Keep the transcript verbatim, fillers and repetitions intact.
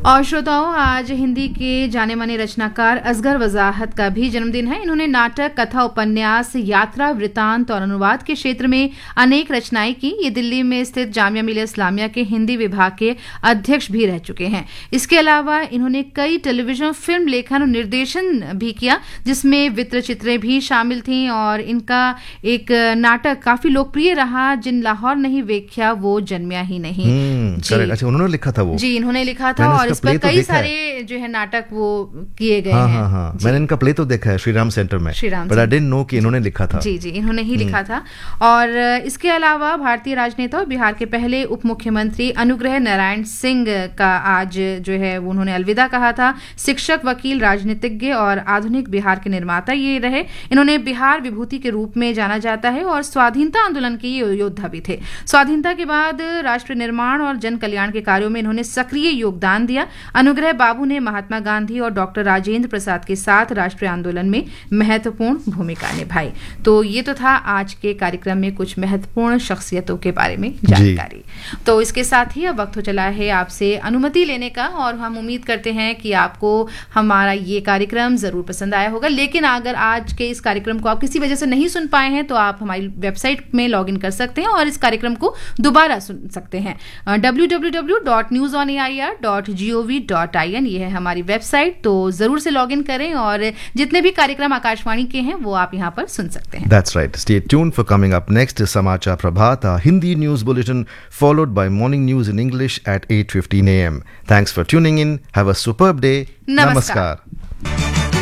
और श्रोताओं, आज हिंदी के जाने माने रचनाकार असगर वजाहत का भी जन्मदिन है। इन्होंने नाटक, कथा, उपन्यास, यात्रा, वृतांत और अनुवाद के क्षेत्र में अनेक रचनाएं की। ये दिल्ली में स्थित जामिया मिलिया इस्लामिया के हिंदी विभाग के अध्यक्ष भी रह चुके हैं। इसके अलावा इन्होंने कई टेलीविजन, फिल्म लेखन और निर्देशन भी किया, जिसमें वृत्तचित्रें भी शामिल थीं। और इनका एक नाटक काफी लोकप्रिय रहा, जिन लाहौर नहीं वेख्या वो जन्मिया ही नहीं। जी, अच्छा, उन्होंने लिखा था वो? जी, इन्होंने लिखा था और इस पर कई सारे जो है नाटक वो किए गए हाँ, हैं। हाँ, हाँ। मैंने इनका प्ले तो देखा है श्रीराम सेंटर में, बट आई डिडंट नो कि इन्होंने लिखा था। जी जी, इन्होंने ही लिखा था। और इसके अलावा भारतीय राजनेता और बिहार के पहले उप मुख्यमंत्री अनुग्रह नारायण सिंह का आज जो है वो उन्होंने अलविदा कहा था। शिक्षक, वकील, राजनीतिज्ञ और आधुनिक बिहार के निर्माता ये रहे। इन्होंने बिहार विभूति के रूप में जाना जाता है और स्वाधीनता आंदोलन के योद्धा भी थे। स्वाधीनता के बाद राष्ट्र निर्माण और जन कल्याण के कार्यों में इन्होंने सक्रिय योगदान दिया। अनुग्रह बाबू ने महात्मा गांधी और डॉक्टर राजेंद्र प्रसाद के साथ राष्ट्रीय आंदोलन में महत्वपूर्ण भूमिका निभाई। तो ये तो था आज के कार्यक्रम में कुछ महत्वपूर्ण शख्सियतों के बारे में जानकारी। तो इसके साथ ही अब वक्त हो चला है आपसे अनुमति लेने का, और हम उम्मीद करते हैं कि आपको हमारा ये कार्यक्रम जरूर पसंद आया होगा। लेकिन अगर आज के इस कार्यक्रम को आप किसी वजह से नहीं सुन पाए हैं तो आप हमारी वेबसाइट में लॉग इन कर सकते हैं और इस कार्यक्रम को दोबारा सुन सकते हैं। W W W dot news on A I R dot G O V dot I N ये है हमारी वेबसाइट। तो जरूर से लॉग इन करें और जितने भी कार्यक्रम आकाशवाणी के हैं वो आप यहाँ पर सुन सकते हैं। That's right. Stay tuned for coming up next is Samachar Prabhat, our Hindi news bulletin, followed by morning news in English at eight fifteen a m. Thanks for tuning in. Have a superb day. Namaskar. Namaskar.